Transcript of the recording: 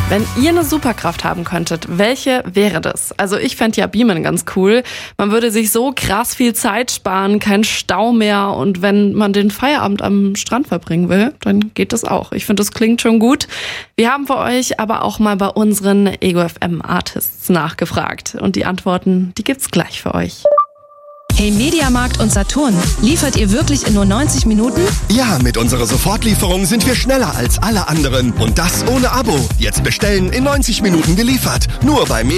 Wenn ihr eine Superkraft haben könntet, welche wäre das? Also ich fände ja Beamen ganz cool. Man würde sich so krass viel Zeit sparen, kein Stau mehr. Und wenn man den Feierabend am Strand verbringen will, dann geht das auch. Ich finde, das klingt schon gut. Wir haben für euch aber auch mal bei unseren Ego FM Artists nachgefragt. Und die Antworten, die gibt's gleich für euch. Hey Mediamarkt und Saturn, liefert ihr wirklich in nur 90 Minuten? Ja, mit unserer Sofortlieferung sind wir schneller als alle anderen. Und das ohne Abo. Jetzt bestellen, in 90 Minuten geliefert. Nur bei